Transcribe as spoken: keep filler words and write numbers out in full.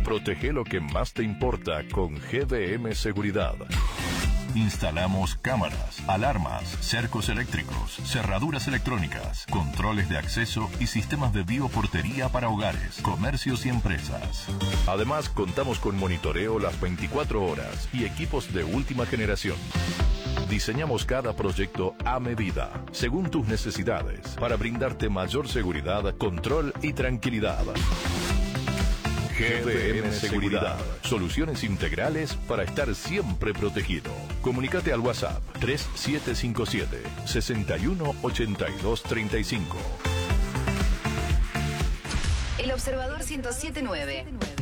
Protege lo que más te importa con G D M Seguridad. Instalamos cámaras, alarmas, cercos eléctricos, cerraduras electrónicas, controles de acceso y sistemas de bioportería para hogares, comercios y empresas. Además, contamos con monitoreo las veinticuatro horas y equipos de última generación. Diseñamos cada proyecto a medida, según tus necesidades, para brindarte mayor seguridad, control y tranquilidad. G D M Seguridad. Soluciones integrales para estar siempre protegido. Comunícate al WhatsApp tres siete cinco siete, seis uno ocho dos tres cinco. El Observador ciento siete punto nueve.